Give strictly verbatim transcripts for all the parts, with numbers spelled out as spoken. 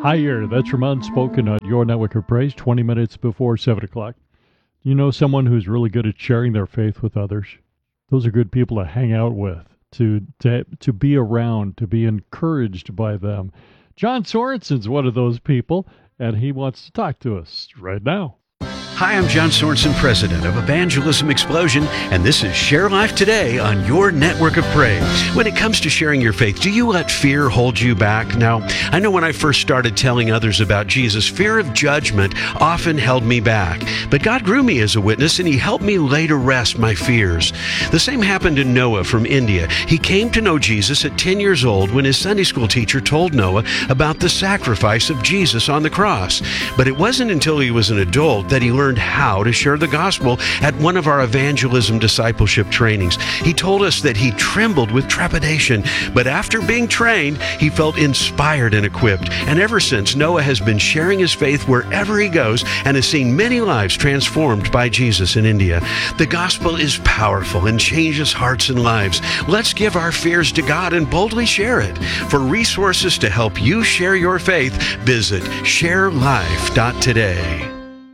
Higher, that's from Unspoken on your network of praise, twenty minutes before seven o'clock. You know someone who's really good at sharing their faith with others? Those are good people to hang out with, to to, to be around, to be encouraged by them. John Sorensen's one of those people, and he wants to talk to us right now. Hi, I'm John Sorensen, president of Evangelism Explosion, and this is Share Life Today on your network of praise. When it comes to sharing your faith, do you let fear hold you back? Now, I know when I first started telling others about Jesus, fear of judgment often held me back. But God grew me as a witness, and He helped me lay to rest my fears. The same happened to Noah from India. He came to know Jesus at ten years old when his Sunday school teacher told Noah about the sacrifice of Jesus on the cross. But it wasn't until he was an adult that he learned how to share the gospel at one of our evangelism discipleship trainings. He told us that he trembled with trepidation, but after being trained, he felt inspired and equipped. And ever since, Noah has been sharing his faith wherever he goes and has seen many lives transformed by Jesus in India. The gospel is powerful and changes hearts and lives. Let's give our fears to God and boldly share it. For resources to help you share your faith, visit share life dot today.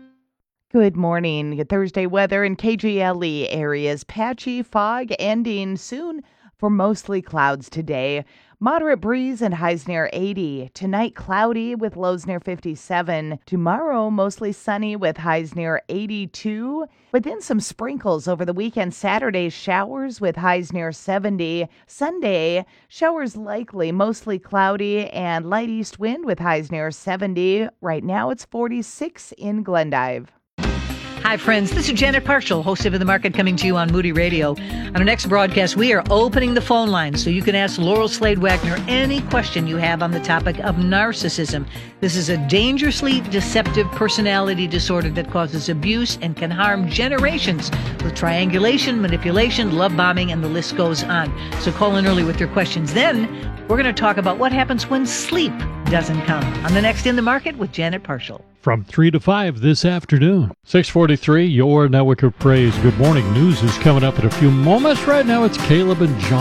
Good morning. Thursday weather in K G L E areas. Patchy fog ending soon for mostly clouds today. Moderate breeze and highs near eighty. Tonight cloudy with lows near fifty-seven. Tomorrow mostly sunny with highs near eighty-two. But then some sprinkles over the weekend. Saturday showers with highs near seventy. Sunday showers likely, mostly cloudy and light east wind with highs near seventy. Right now it's forty-six in Glendive. Hi, friends. This is Janet Parshall, host of In the Market, coming to you on Moody Radio. On our next broadcast, we are opening the phone lines so you can ask Laurel Slade Wagner any question you have on the topic of narcissism. This is a dangerously deceptive personality disorder that causes abuse and can harm generations with triangulation, manipulation, love bombing, and the list goes on. So call in early with your questions. Then we're going to talk about what happens when sleep doesn't come on the next In the Market with Janet Parshall. From three to five this afternoon. six forty-three, your network of praise. Good morning. News is coming up in a few moments. Right now, it's Caleb and John.